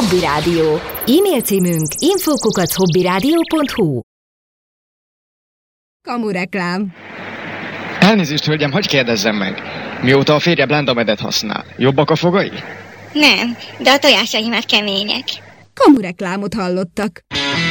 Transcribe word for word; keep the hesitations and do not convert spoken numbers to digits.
Hobby Rádió. E-mail címünk info kukac hobbyradio pont hu. Kamureklám. Elnézést, hölgyem, hagyj kérdezzem meg. Mióta a férje blendamedet használ, jobbak a fogai? Nem, de a tojásaimat kemények. Kamureklámot hallottak.